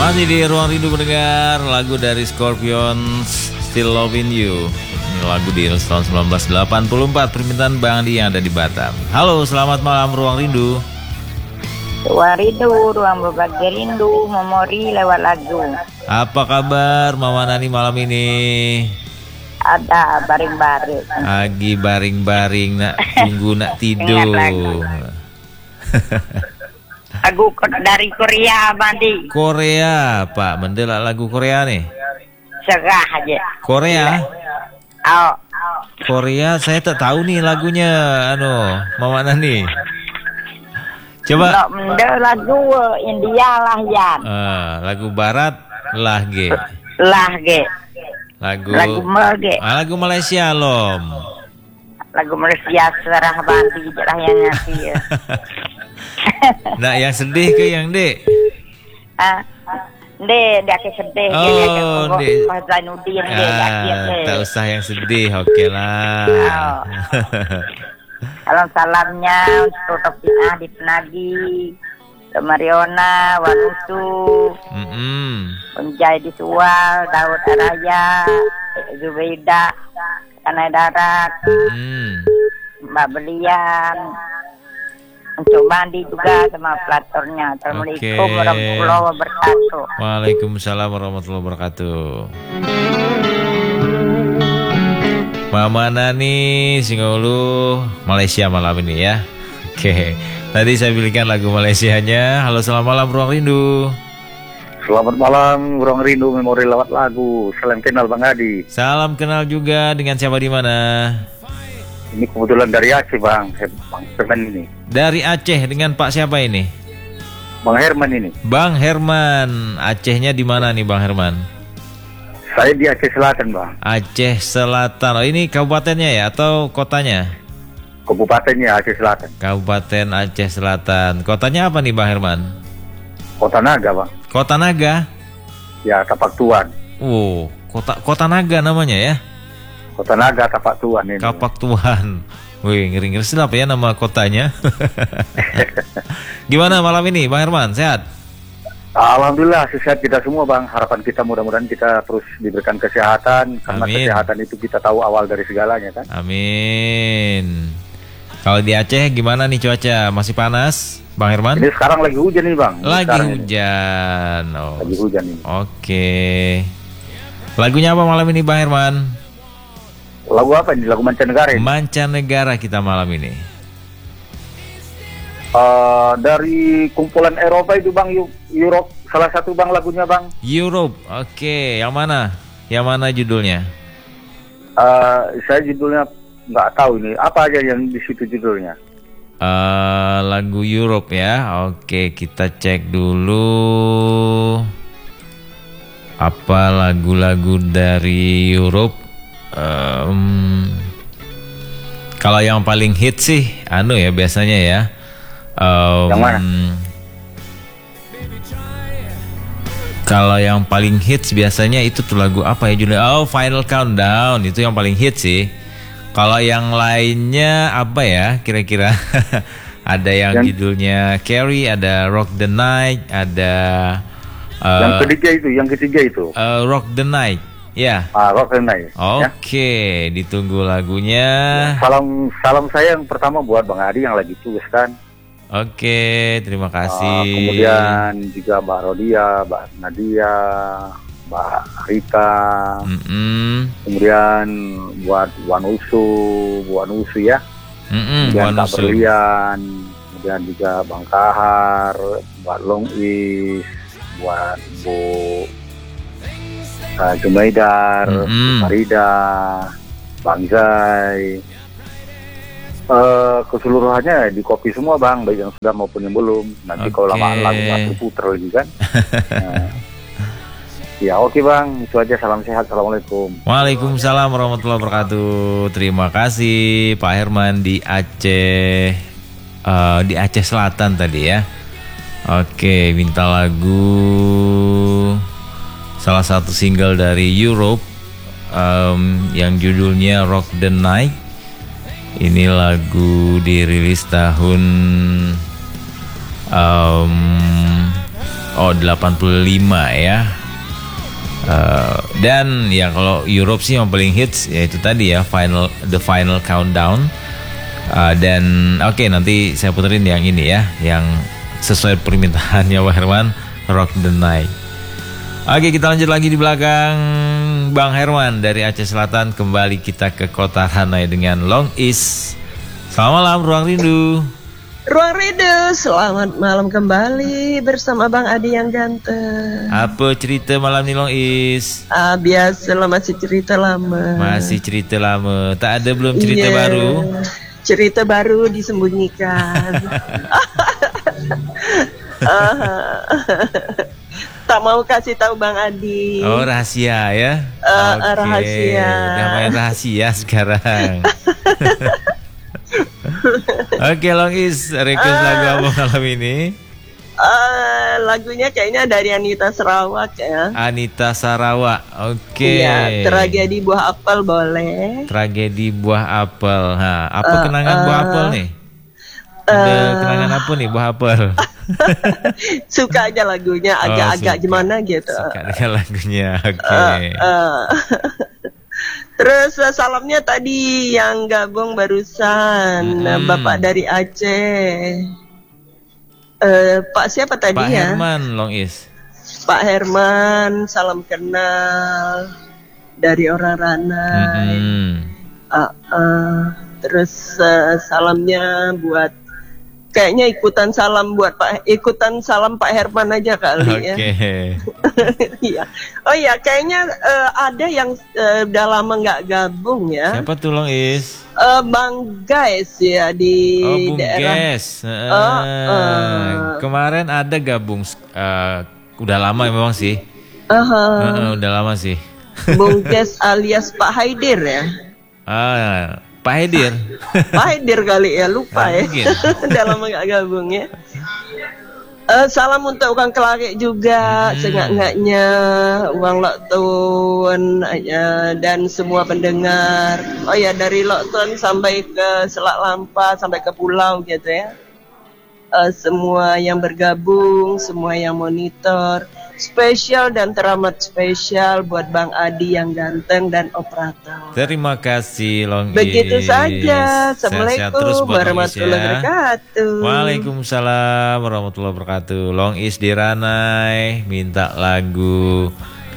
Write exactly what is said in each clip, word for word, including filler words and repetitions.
Masih di Ruang Rindu mendengar lagu dari Scorpions, Still Loving You. Ini lagu di tahun seribu sembilan ratus delapan puluh empat, permintaan Bang Andi yang ada di Batam. Halo, selamat malam Ruang Rindu. Ruang Rindu, ruang berbagi rindu, memori lewat lagu. Apa kabar Mama Nani malam ini? Ada baring-baring. Lagi baring-baring nak tunggu nak tidur. Lagu dari Korea, Bandi. Korea, Pak. Mendelak lagu Korea nih. Serah aja. Korea? Oh. Korea, saya tak tahu nih lagunya. Anu, Mama Nani. Coba. Nak mendel lagu India lah Yan. Uh, lagu Barat lah ge. Lah ge. Lagu. Lagu Melge. Ah, lagu Malaysia lom. Lagu Malaysia serah Bandi jelah yang ngerti ya. Nah, yang sedih ke yang dek? Ah, dek, dia ke sedih. Oh, dek. Mas Zainuddin dek. Ah, tak usah yang sedih, oke lah. Oh. Salam-salamnya untuk Topiah di Penagi, Mariona, Wanusu, mm -mm. Unjai di Sual, Daud Araya, Zubeida, Tanah Darat, mm. Mbak Belian, untuk Bandi juga sama pelatornya. Assalamualaikum okay. warahmatullahi wabarakatuh. Waalaikumsalam warahmatullahi wabarakatuh. Mama Nani Singolu Malaysia malam ini ya. Oke, tadi saya pilihkan lagu Malaysianya. Halo, selamat malam Ruang Rindu. Selamat malam Ruang Rindu, memori lewat lagu. Salam kenal Bang Adi. Salam kenal juga, dengan siapa di mana? Ini kebetulan dari Aceh Bang, Bang Herman ini. Dari Aceh, dengan Pak siapa ini? Bang Herman ini. Bang Herman, Acehnya di mana nih Bang Herman? Saya di Aceh Selatan Bang. Aceh Selatan. Oh, ini kabupatennya ya atau kotanya? Kabupatennya Aceh Selatan. Kabupaten Aceh Selatan. Kotanya apa nih Bang Herman? Kota Naga Bang. Kota Naga? Ya, Tapak Tuan. Oh, kota Kota Naga namanya ya? Kota Naga Tapak Tuan ini. Tapak Tuan. Wih, ngeri-ngeri sedap ya nama kotanya. Gimana malam ini Bang Herman, sehat? Alhamdulillah sehat kita semua Bang. Harapan kita mudah-mudahan kita terus diberikan kesehatan. Karena Amin. kesehatan itu kita tahu awal dari segalanya kan. Amin. Kalau di Aceh gimana nih cuaca? Masih panas Bang Herman? Ini sekarang lagi hujan nih Bang. Ini Lagi sekarang hujan. Oh. Lagi hujan ini. Oke. Lagunya apa malam ini Bang Herman? Lagu apa ini? Lagu mancanegara ini? Mancanegara kita malam ini. Uh, dari kumpulan Eropa itu Bang, Europe, salah satu Bang lagunya Bang. Europe, oke. Yang mana? Yang mana judulnya? Uh, saya judulnya nggak tahu ini. Apa aja yang di situ judulnya? Uh, lagu Europe ya. Oke, kita cek dulu. Apa lagu-lagu dari Europe? Um, kalau yang paling hit sih, anu ya biasanya ya. Um, Yang mana? Kalau yang paling hits biasanya itu tuh lagu apa ya judulnya? Oh, Final Countdown, itu yang paling hits sih. Kalau yang lainnya apa ya kira-kira? Ada yang, yang judulnya Carrie, ada Rock the Night, ada uh, yang ketiga itu, yang ketiga itu. Uh, Rock the Night, ya. Yeah. Ah, Rock the Night. Oke, okay. Ya. Ditunggu lagunya. Salam salam saya yang pertama buat Bang Adi yang lagi tugas kan. Oke, terima kasih. Uh, kemudian juga Mbak Rodia, Mbak Nadia, Mbak Rita. Mm-mm. Kemudian buat Wan Usu, Wan Usu ya. Mm-mm, kemudian Kak Berlian, kemudian juga Bang Kahar, buat Long Is, buat Bu uh, Jumaidar, mm-hmm. Bu Farida, Bang Zai. Uh, keseluruhannya di copy semua Bang, baik yang sudah maupun yang belum. Nanti okay. Kalau lama lagu masih puter lagi kan. Nah. Ya oke okay Bang, itu aja, salam sehat, assalamualaikum. Waalaikumsalam warahmatullahi wabarakatuh. Terima kasih Pak Herman di Aceh, uh, di Aceh Selatan tadi ya. Oke, minta lagu salah satu single dari Europe um, yang judulnya Rock the Night. Ini lagu dirilis tahun um, Oh, delapan puluh lima ya. Uh, dan ya kalau Europe sih yang paling hits yaitu tadi ya final the final countdown. Uh, dan oke okay, nanti saya puterin yang ini ya, yang sesuai permintaannya Pak Herman, Rock the Night. Oke, kita lanjut lagi di belakang Bang Herman dari Aceh Selatan. Kembali kita ke kota Ranai dengan Long Is. Selamat malam Ruang Rindu. Ruang Rindu, selamat malam kembali bersama Bang Adi yang ganteng. Apa cerita malam ni Long Is? Ah, biasa lah, masih cerita lama. Masih cerita lama. Tak ada belum cerita yeah. baru? Cerita baru disembunyikan. Tak mau kasih tahu Bang Adi. Oh, rahasia ya? Uh, okay. Rahasia. Udah main rahasia sekarang. Oke, Long Is, request uh, lagu apa malam ini? Uh, lagunya kayaknya dari Anita Sarawak ya. Anita Sarawak, oke. Okay. Iya, Tragedi Buah Apel boleh. Tragedi Buah Apel. Ha, apa uh, kenangan uh, buah apel nih? Ada uh, kenangan apa nih buah apel? Suka aja lagunya, agak-agak oh, gimana gitu. Suka dengan lagunya, oke. Okay. Uh, uh. Terus uh, salamnya tadi yang gabung barusan, hmm. Bapak dari Aceh. Uh, Pak siapa tadi Pak ya? Pak Herman, Long Is. Pak Herman, salam kenal dari orang Ranai. Hmm. Uh, uh, terus uh, salamnya buat, kayaknya ikutan salam buat Pak, ikutan salam Pak Herman aja kali ya. Oke. Iya. Oh iya, kayaknya uh, ada yang uh, udah lama nggak gabung ya. Siapa tuh Long Is? Uh, Bang Guys ya di oh, Bung daerah. Guys. Uh, uh, uh, kemarin ada gabung, uh, udah lama memang sih. Uh, uh, uh, udah lama sih. Bung Guys alias Pak Haidir ya. Ah. Pak Haidir. Pak Haidir kali ya, lupa ya. Udah lama gak gabung ya. Uh, salam untuk Ukang Kelari juga, hmm. sengak-ngaknya, Uang Lokton uh, dan semua pendengar. Oh ya, dari Lokton sampai ke Selat Lampa, sampai ke pulau gitu ya. Uh, semua yang bergabung, semua yang monitor. Spesial dan teramat spesial buat Bang Adi yang ganteng dan operator. Terima kasih Long Is. Begitu saja. Assalamualaikum warahmatullahi wabarakatuh. Waalaikumsalam warahmatullahi wabarakatuh. Long Is di Ranai minta lagu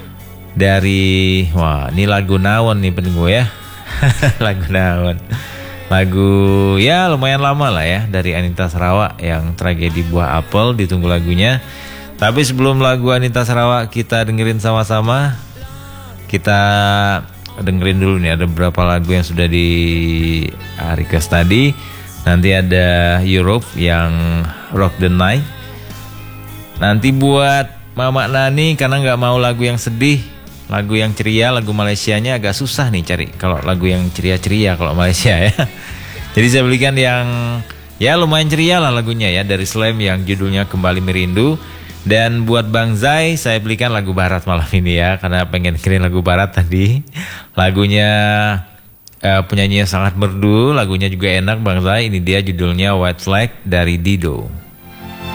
dari, wah ini lagu naon nih penunggu ya. Lagu naon. Lagu ya lumayan lama lah ya, dari Anita Sarawak yang Tragedi Buah Apel, ditunggu lagunya. Tapi sebelum lagu Anita Sarawak kita dengerin sama-sama, kita dengerin dulu nih ada beberapa lagu yang sudah di uh, request tadi. Nanti ada Europe yang Rock the Night. Nanti buat Mama Nani karena nggak mau lagu yang sedih, lagu yang ceria, lagu Malaysianya agak susah nih cari. Kalau lagu yang ceria-ceria kalau Malaysia ya. Jadi saya belikan yang ya lumayan ceria lah lagunya ya, dari Slam yang judulnya Kembali Merindu. Dan buat Bang Zai saya belikan lagu barat malam ini ya, karena pengen dengerin lagu barat tadi. Lagunya uh, penyanyinya sangat merdu, lagunya juga enak Bang Zai. Ini dia judulnya White Flag dari Dido.